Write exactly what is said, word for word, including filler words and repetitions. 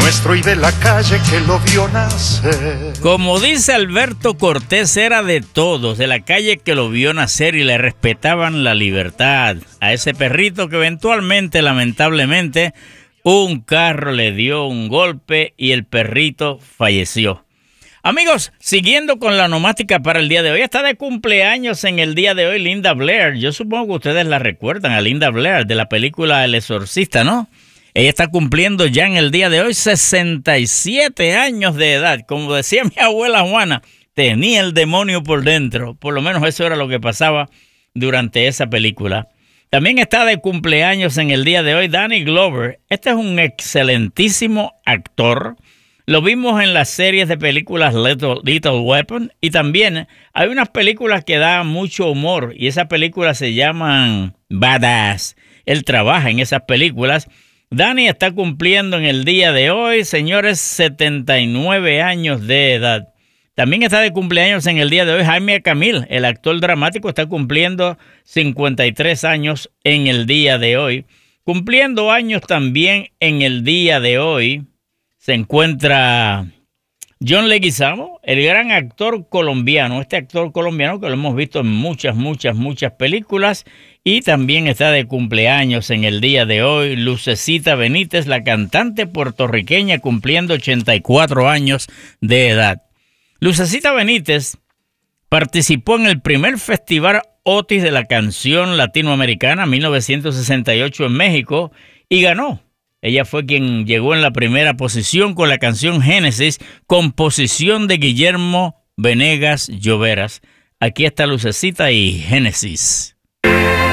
nuestro y de la calle que lo vio nacer. Como dice Alberto Cortés, era de todos, de la calle que lo vio nacer y le respetaban la libertad. A ese perrito que eventualmente, lamentablemente, un carro le dio un golpe y el perrito falleció. Amigos, siguiendo con la onomástica para el día de hoy, está de cumpleaños en el día de hoy Linda Blair. Yo supongo que ustedes la recuerdan, a Linda Blair, de la película El Exorcista, ¿no? Ella está cumpliendo ya en el día de hoy sesenta y siete años de edad. Como decía mi abuela Juana, tenía el demonio por dentro. Por lo menos eso era lo que pasaba durante esa película. También está de cumpleaños en el día de hoy Danny Glover. Este es un excelentísimo actor. Lo vimos en las series de películas Little, Little Weapon. Y también hay unas películas que dan mucho humor. Y esas películas se llaman Badass. Él trabaja en esas películas. Danny está cumpliendo en el día de hoy, señores, setenta y nueve años de edad. También está de cumpleaños en el día de hoy Jaime Camil, el actor dramático, está cumpliendo cincuenta y tres años en el día de hoy. Cumpliendo años también en el día de hoy se encuentra John Leguizamo, el gran actor colombiano, este actor colombiano que lo hemos visto en muchas, muchas, muchas películas. Y también está de cumpleaños en el día de hoy Lucecita Benítez, la cantante puertorriqueña, cumpliendo ochenta y cuatro años de edad. Lucecita Benítez participó en el primer Festival Otis de la Canción Latinoamericana mil novecientos sesenta y ocho en México y ganó. Ella fue quien llegó en la primera posición con la canción Génesis, composición de Guillermo Venegas Lloveras. Aquí está Lucecita y Génesis.